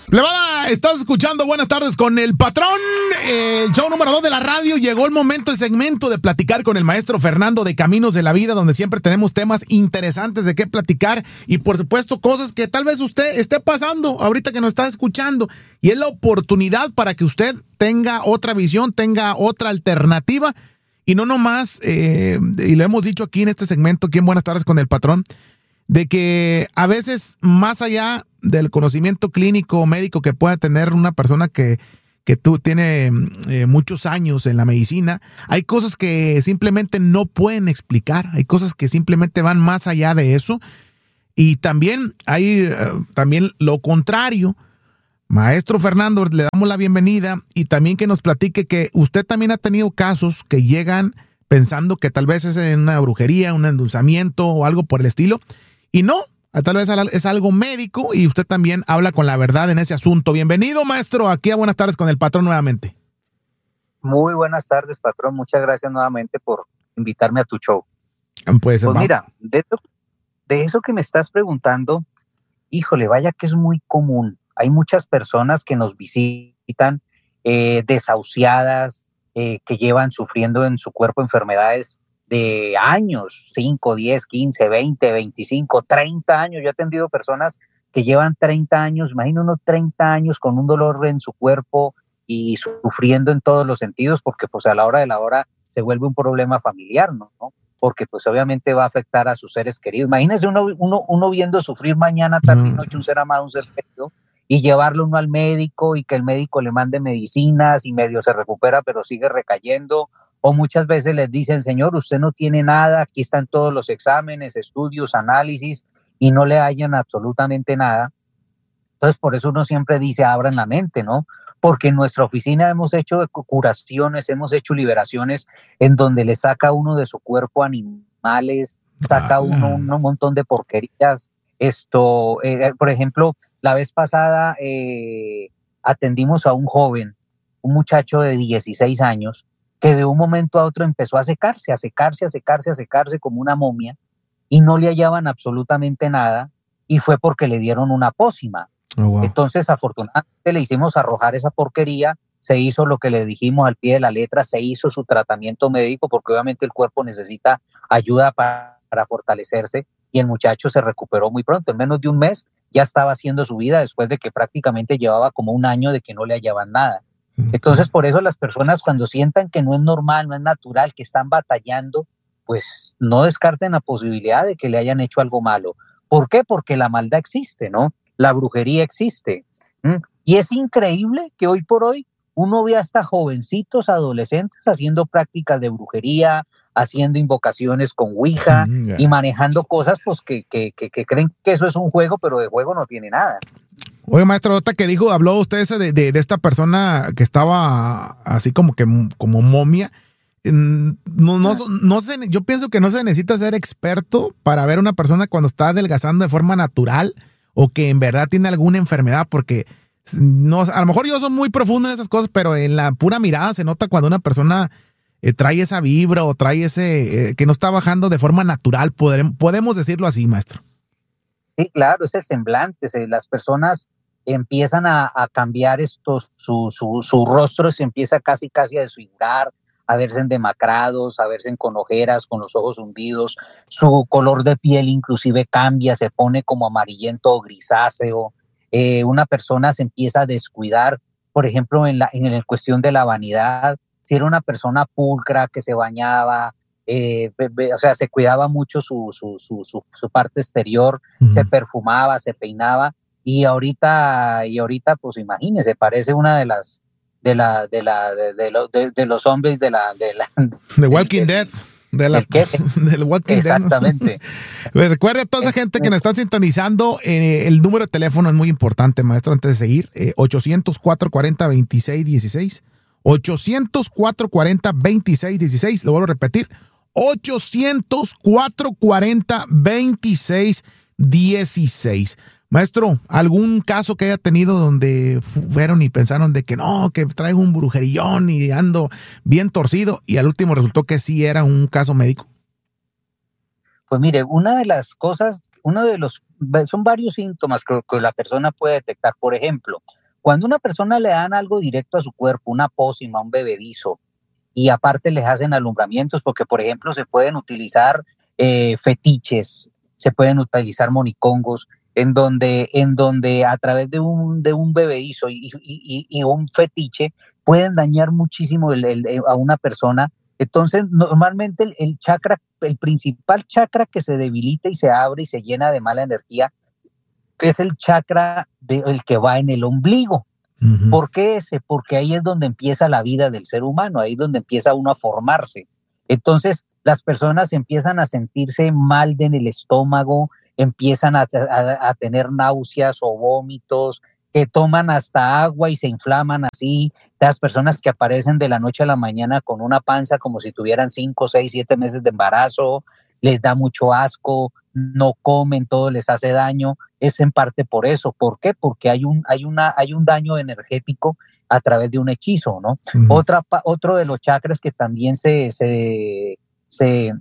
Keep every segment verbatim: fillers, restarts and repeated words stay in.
Plebada, estás escuchando Buenas Tardes con el Patrón, el show número dos de la radio. Llegó el momento, el segmento de platicar con el maestro Fernando de Caminos de la Vida, donde siempre tenemos temas interesantes de qué platicar y por supuesto cosas que tal vez usted esté pasando ahorita que nos está escuchando, y es la oportunidad para que usted tenga otra visión, tenga otra alternativa y no nomás, eh, y lo hemos dicho aquí en este segmento, aquí en Buenas Tardes con el Patrón, de que a veces más allá del conocimiento clínico o médico que pueda tener una persona que, que tú tiene eh, muchos años en la medicina, hay cosas que simplemente no pueden explicar, hay cosas que simplemente van más allá de eso, y también hay eh, también lo contrario. Maestro Fernando, le damos la bienvenida y también que nos platique que usted también ha tenido casos que llegan pensando que tal vez es una brujería, un endulzamiento o algo por el estilo, y no, tal vez es algo médico y usted también habla con la verdad en ese asunto. Bienvenido, maestro, aquí a Buenas Tardes con el Patrón nuevamente. Muy buenas tardes, Patrón. Muchas gracias nuevamente por invitarme a tu show. Pues, pues mira, de, de eso que me estás preguntando, híjole, vaya que es muy común. Hay muchas personas que nos visitan eh, desahuciadas, eh, que llevan sufriendo en su cuerpo enfermedades de años, cinco, diez, quince, veinte, veinticinco, treinta años. Yo he atendido personas que llevan treinta años, imagino unos treinta años con un dolor en su cuerpo y sufriendo en todos los sentidos, porque pues a la hora de la hora se vuelve un problema familiar, ¿no? Porque pues obviamente va a afectar a sus seres queridos. Imagínense uno, uno, uno viendo sufrir mañana, tarde y noche un ser amado, un ser querido, y llevarlo uno al médico y que el médico le mande medicinas y medio se recupera, pero sigue recayendo. O muchas veces les dicen, señor, usted no tiene nada, aquí están todos los exámenes, estudios, análisis, y no le hallan absolutamente nada. Entonces, por eso uno siempre dice, abran la mente, ¿no? Porque en nuestra oficina hemos hecho curaciones, hemos hecho liberaciones en donde le saca uno de su cuerpo animales, saca ah, uno un, un montón de porquerías. Esto, eh, por ejemplo, la vez pasada eh, atendimos a un joven, un muchacho de dieciséis años, que de un momento a otro empezó a secarse, a secarse, a secarse, a secarse como una momia, y no le hallaban absolutamente nada, y fue porque le dieron una pócima. Oh, wow. Entonces, afortunadamente, le hicimos arrojar esa porquería, se hizo lo que le dijimos al pie de la letra, se hizo su tratamiento médico, porque obviamente el cuerpo necesita ayuda para, para fortalecerse, y el muchacho se recuperó muy pronto, en menos de un mes ya estaba haciendo su vida, después de que prácticamente llevaba como un año de que no le hallaban nada. Entonces, por eso las personas cuando sientan que no es normal, no es natural, que están batallando, pues no descarten la posibilidad de que le hayan hecho algo malo. ¿Por qué? Porque la maldad existe, ¿no? La brujería existe. ¿Mm? Y es increíble que hoy por hoy uno ve hasta jovencitos, adolescentes haciendo prácticas de brujería, haciendo invocaciones con Ouija yes. y manejando cosas pues que, que, que, que creen que eso es un juego, pero de juego no tiene nada. Oye, maestro, ahorita que dijo, habló usted ese de, de, de esta persona que estaba así como que como momia. No, no, no se, yo pienso que no se necesita ser experto para ver una persona cuando está adelgazando de forma natural o que en verdad tiene alguna enfermedad, porque no, a lo mejor yo soy muy profundo en esas cosas, pero en la pura mirada se nota cuando una persona eh, trae esa vibra o trae ese, eh, que no está bajando de forma natural, podremos, podemos decirlo así, maestro. Sí, claro, es el semblante, las personas empiezan a, a cambiar estos, su, su, su rostro se empieza casi casi a desfigurar, a verse demacrados, a verse con ojeras, con los ojos hundidos, su color de piel inclusive cambia, se pone como amarillento o grisáceo, eh, una persona se empieza a descuidar, por ejemplo, en la, en la cuestión de la vanidad, si era una persona pulcra que se bañaba, Eh, o sea, se cuidaba mucho su, su, su, su, su parte exterior, uh-huh. se perfumaba, se peinaba, y ahorita, y ahorita, pues imagínese, parece una de las, de la, de la, de, de, lo, de, de los zombies de la, de la, de Walking Dead. De la, del Walking Exactamente. Dead. Recuerde a toda esa gente que nos está sintonizando, eh, el número de teléfono es muy importante, maestro, antes de seguir, eh, ochocientos, cuatrocientos cuarenta, veintiséis dieciséis, ochocientos, cuatrocientos cuarenta, veintiséis dieciséis, lo vuelvo a repetir, ochocientos, cuatrocientos cuarenta, veintiséis dieciséis. Maestro, ¿algún caso que haya tenido donde fueron y pensaron de que no, que traigo un brujerillón y ando bien torcido y al último resultó que sí era un caso médico? Pues mire, una de las cosas, uno de los, son varios síntomas que, que la persona puede detectar. Por ejemplo, Cuando una persona le dan algo directo a su cuerpo, una pócima, un bebedizo, y aparte les hacen alumbramientos, porque por ejemplo se pueden utilizar eh, fetiches, se pueden utilizar monicongos, en donde, en donde a través de un, de un bebedizo y, y, y un fetiche pueden dañar muchísimo el, el, a una persona. Entonces, normalmente el, el chakra, el principal chakra que se debilita y se abre y se llena de mala energía es el chakra de, el que va en el ombligo. Uh-huh. ¿Por qué ese? Porque ahí es donde empieza la vida del ser humano, ahí es donde empieza uno a formarse. Entonces, las personas empiezan a sentirse mal en el estómago, empiezan a, a, a tener náuseas o vómitos, que toman hasta agua y se inflaman así. Las personas que aparecen de la noche a la mañana con una panza como si tuvieran cinco, seis, siete meses de embarazo, les da mucho asco, no comen, todo les hace daño. Es en parte por eso. ¿Por qué? Porque hay un, hay una, hay un daño energético a través de un hechizo, ¿no? Uh-huh. Otra, otro de los chakras que también se, se, se,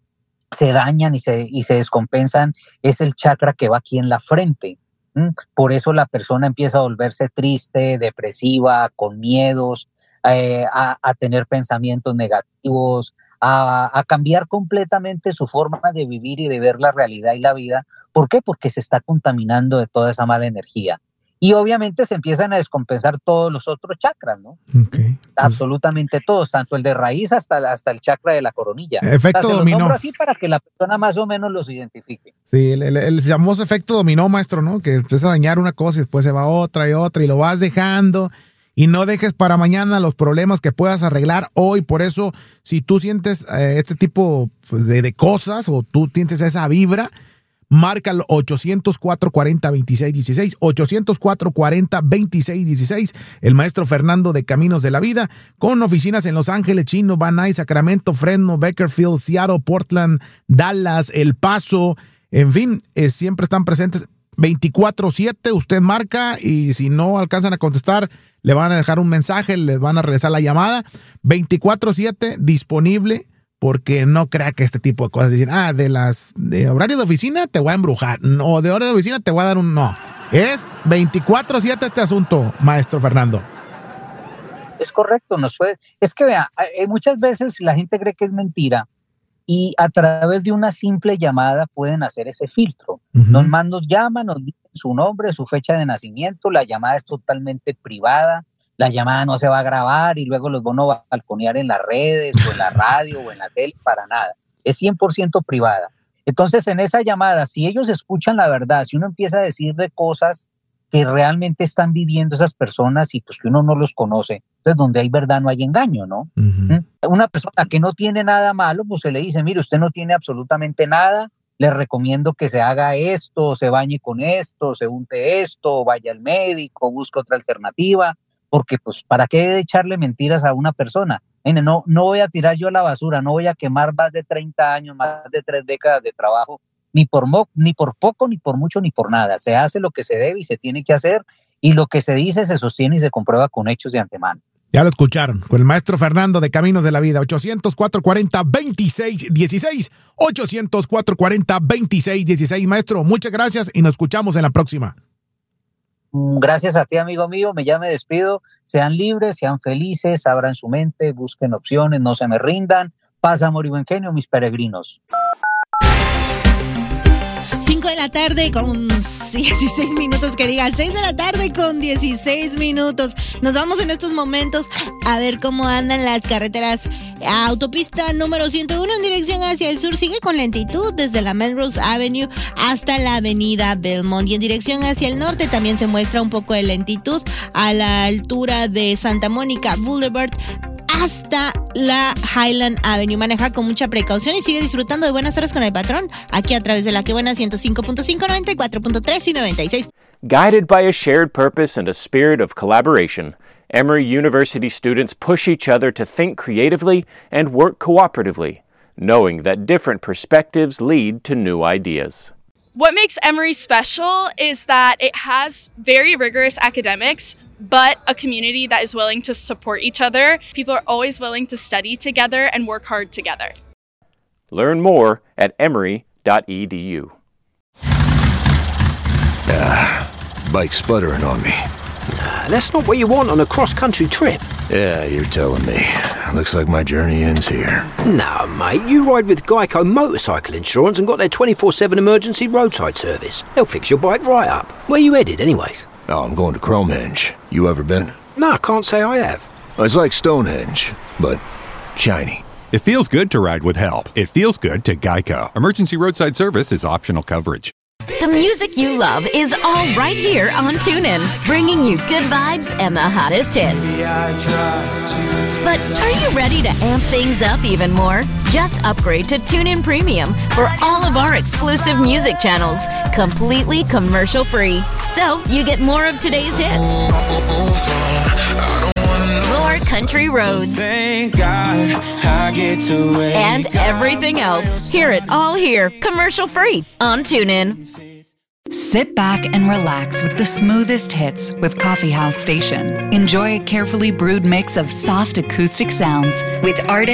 se dañan y se, y se descompensan es el chakra que va aquí en la frente. Por eso la persona empieza a volverse triste, depresiva, con miedos, eh, a, a tener pensamientos negativos, a, a cambiar completamente su forma de vivir y de ver la realidad y la vida. ¿Por qué? Porque se está contaminando de toda esa mala energía. Y obviamente se empiezan a descompensar todos los otros chakras, ¿no? Okay. Entonces, absolutamente todos, tanto el de raíz hasta, hasta el chakra de la coronilla. Efecto o sea, se dominó. Los nombro así para que la persona más o menos los identifique. Sí, el, el, el famoso efecto dominó, maestro, ¿no? Que empieza a dañar una cosa y después se va otra y otra y lo vas dejando y no dejes para mañana los problemas que puedas arreglar hoy. Por eso, si tú sientes eh, este tipo pues, de, de cosas o tú sientes esa vibra, marca el ochocientos cuatro cuarenta veintiséis dieciséis, ochocientos cuatro cuarenta veintiséis dieciséis, el maestro Fernando de Caminos de la Vida, con oficinas en Los Ángeles, Chino, Van Nuys, Sacramento, Fresno, Bakersfield, Seattle, Portland, Dallas, El Paso, en fin, eh, siempre están presentes veinticuatro siete, usted marca y si no alcanzan a contestar, le van a dejar un mensaje, les van a regresar la llamada, veinticuatro siete disponible. Porque no crea que este tipo de cosas dicen, ah, de las de horario de oficina te voy a embrujar, o de horario de oficina te voy a dar un no. Es veinticuatro siete este asunto, maestro Fernando. Es correcto, nos fue. Es que vea, muchas veces la gente cree que es mentira y a través de una simple llamada pueden hacer ese filtro. Uh-huh. Nos, nos llaman, nos dicen su nombre, su fecha de nacimiento, la llamada es totalmente privada. La llamada no se va a grabar y luego los van a balconear en las redes o en la radio o en la tele, para nada. Es cien por ciento privada. Entonces, en esa llamada, si ellos escuchan la verdad, si uno empieza a decirle cosas que realmente están viviendo esas personas y pues que uno no los conoce, entonces donde hay verdad no hay engaño, ¿no? Uh-huh. ¿Mm? Una persona que no tiene nada malo, pues se le dice, mire, usted no tiene absolutamente nada, le recomiendo que se haga esto, se bañe con esto, se unte esto, vaya al médico, busque otra alternativa. Porque, pues, ¿para qué echarle mentiras a una persona? No, no voy a tirar yo a la basura, no voy a quemar más de treinta años, más de tres décadas de trabajo, ni por, mo, ni por poco, ni por mucho, ni por nada. Se hace lo que se debe y se tiene que hacer, y lo que se dice se sostiene y se comprueba con hechos de antemano. Ya lo escucharon, con el maestro Fernando de Caminos de la Vida, ochocientos cuatro cuarenta veintiséis dieciséis, ochocientos cuatro cuarenta veintiséis dieciséis. Maestro, muchas gracias y nos escuchamos en la próxima. Gracias a ti, amigo mío, me ya me despido. Sean libres, sean felices, abran su mente, busquen opciones, no se me rindan. Paz, amor y buen genio, mis peregrinos. cinco de la tarde con dieciséis minutos, que diga seis de la tarde con dieciséis minutos. Nos vamos en estos momentos a ver cómo andan las carreteras. Autopista número ciento uno en dirección hacia el sur sigue con lentitud desde la Melrose Avenue hasta la avenida Belmont, y en dirección hacia el norte también se muestra un poco de lentitud a la altura de Santa Mónica Boulevard hasta la Highland Avenue. Maneja con mucha precaución y sigue disfrutando de Buenas Tardes con el Patrón aquí a través de la que buena ciento cinco punto cinco, noventa y cuatro punto tres y noventa y seis. Guided by a shared purpose and a spirit of collaboration, Emory University students push each other to think creatively and work cooperatively, knowing that different perspectives lead to new ideas. What makes Emory special is that it has very rigorous academics, but a community that is willing to support each other. People are always willing to study together and work hard together. Learn more at emory dot e d u. Ah, bike sputtering on me. Nah, that's not what you want on a cross-country trip. Yeah, you're telling me. Looks like my journey ends here. No, mate, you ride with Geico Motorcycle Insurance and got their twenty-four seven emergency roadside service. They'll fix your bike right up. Where you headed, anyways? Oh, I'm going to Cromehenge. You ever been? No, I can't say I have. It's like Stonehenge, but shiny. It feels good to ride with help. It feels good to Geico. Emergency roadside service is optional coverage. The music you love is all right here on TuneIn, bringing you good vibes and the hottest hits. But are you ready to amp things up even more? Just upgrade to TuneIn Premium for all of our exclusive music channels, completely commercial-free. So you get more of today's hits, more country roads, Thank God I get to wake and everything else. Hear it all here, commercial-free on TuneIn. Sit back and relax with the smoothest hits with Coffee House Station. Enjoy a carefully brewed mix of soft acoustic sounds with artists